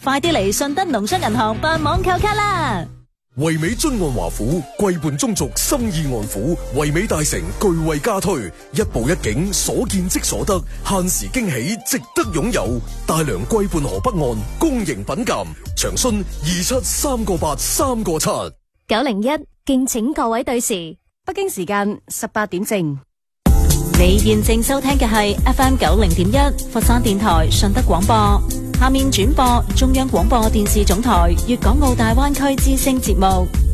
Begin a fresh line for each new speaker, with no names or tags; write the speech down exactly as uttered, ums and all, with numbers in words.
快啲嚟順德農商銀行辦網購卡啦！
惠美津岸華府，貴伴中族，心意安撫。惠美大城巨惠加推，一步一景，所見即所得，限時驚喜，值得擁有。大良貴伴河北岸，公營品鑒，長訊二七三個八三個七
九零一，敬請各位對時。北京時間十八點正。
你現正收聽嘅係 F M 九零點一佛山電台順德廣播，下面轉播中央廣播電視總台粵港澳大灣區之聲節目。